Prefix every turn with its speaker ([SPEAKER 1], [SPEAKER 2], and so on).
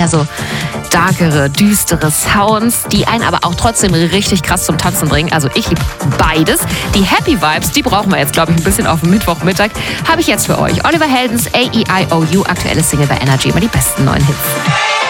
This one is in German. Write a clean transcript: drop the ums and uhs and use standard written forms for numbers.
[SPEAKER 1] mehr so darkere, düstere Sounds, die einen aber auch trotzdem richtig krass zum Tanzen bringen. Also ich liebe beides. Die Happy Vibes, die brauchen wir jetzt, glaube ich, ein bisschen auf dem Mittwochmittag. Habe ich jetzt für euch. Oliver Heldens, A-E-I-O-U, aktuelle Single bei Energy, immer die besten neuen Hits.